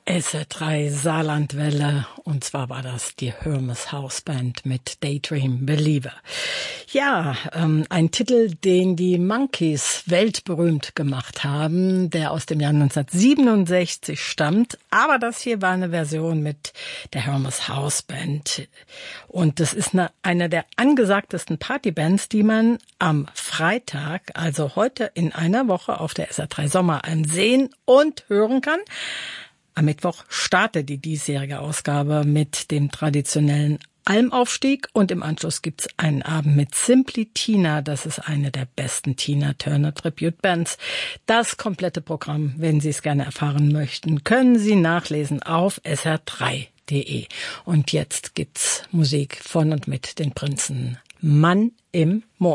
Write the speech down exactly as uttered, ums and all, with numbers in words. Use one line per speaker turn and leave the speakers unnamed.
S R drei Saarlandwelle, und zwar war das die Hermes House Band mit Daydream Believer. Ja, ähm, ein Titel, den die Monkees weltberühmt gemacht haben, der aus dem Jahr neunzehnhundertsiebenundsechzig stammt, aber das hier war eine Version mit der Hermes House Band. Und das ist eine, eine der angesagtesten Partybands, die man am Freitag, also heute in einer Woche auf der S R drei Sommeralm sehen und hören kann. Am Mittwoch startet die diesjährige Ausgabe mit dem traditionellen Almaufstieg und im Anschluss gibt's einen Abend mit Simply Tina. Das ist eine der besten Tina Turner Tribute Bands. Das komplette Programm, wenn Sie es gerne erfahren möchten, können Sie nachlesen auf S R drei punkt de. Und jetzt gibt's Musik von und mit den Prinzen. Mann im Mond.